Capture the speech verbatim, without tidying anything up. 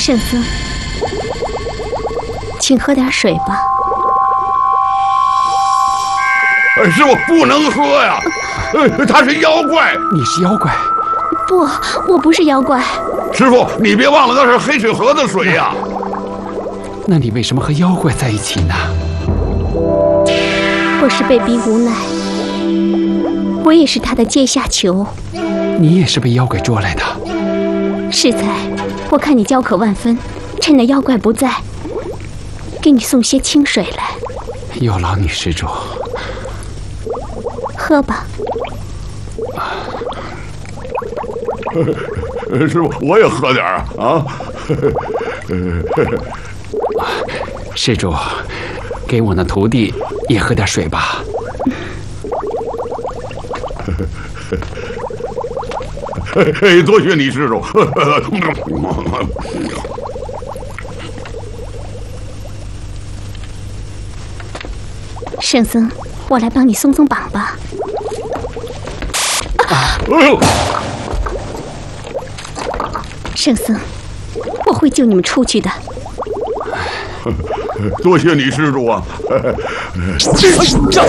圣僧，请喝点水吧。 哎，师傅不能喝呀！呃，他是妖怪。 你是妖怪？ 不，我不是妖怪。 师傅，你别忘了那是黑水河的水呀。 那你为什么和妖怪在一起呢？ 我是被逼无奈，我也是他的阶下囚。 你也是被妖怪捉来的？ 适才，我看你焦渴万分，趁那妖怪不在，给你送些清水来。 有劳你施主。 喝吧。 师傅，我也喝点啊啊！ 施主，给我那徒弟也喝点水吧。 嘿，多谢你，施主。 圣僧，我来帮你松松绑吧。 啊！哎呦！ 圣僧，我会救你们出去的。 多谢你，施主啊！